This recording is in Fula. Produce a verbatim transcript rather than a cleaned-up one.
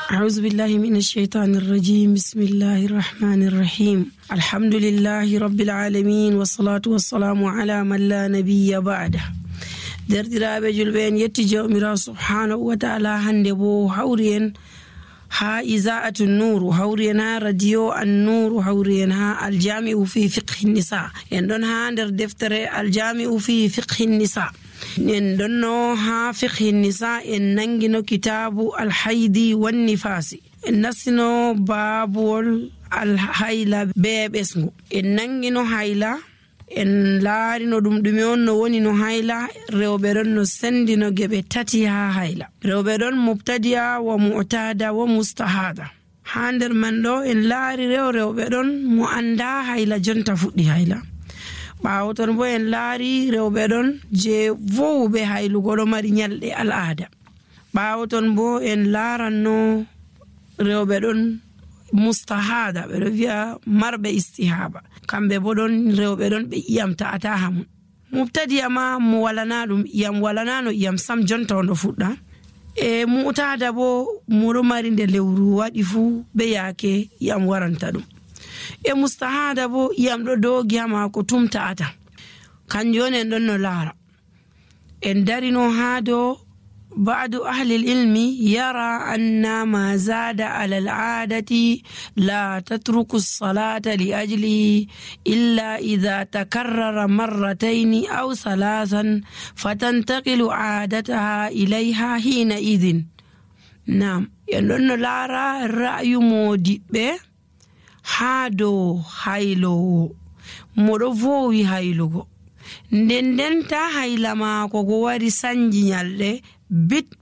أعوذ بالله من الشيطان الرجيم. بسم الله الرحمن الرحيم. الحمد لله رب العالمين والصلاة والسلام على من لا نبي بعده. دردرابة جلبين يتجاو مرا سبحانه وتعالى هندبو حورين ها إذاعة النور وحورين ها راديو النور وحورين ها الجامع في فقه النساء يندون ها اندر دفتر الجامع في فقه النساء يندون ها فقه النساء يننجنو كتاب الحيض والنفاس النسنو باب الحيلة باب اسمه يننجنو حيلة en laarino dum dumi on no woni no hayla rewbe don no sendino gebe tati ha hayla rewbe don mubtadi'a wa mu'tada wa mustahada hander man do en laari rew rewbe don mu anda hayla jonta fuddi hayla baawo ton bo en laari rewbe don je vowbe haylugo do mari nyalde al'ada baawo ton bo en laaranno rewbe don mustahada be via marbe istihaba kambe bodon rewbe don be iyam taata hamu mubtadi ama mu walana dum iyam walana no iyam sam jonta ondo fudda e mutada bo muro mari de lewru wadi fu be yake iyam waranta dum e mustahada bo iyam do dogi ama ko tumtaata kanjone don no lara en darino hado بعض أهل العلم يرى أن ما زاد على العادة لا تترك الصلاة لأجله إلا إذا تكرر مرتين أو ثلاثا فتنتقل عادتها إليها حينئذ. نعم ينون لارا الرأي مودي به هادو هايلو مودوفوي هايلو nden den ta hayla ma ko go wari sanji nyalle bit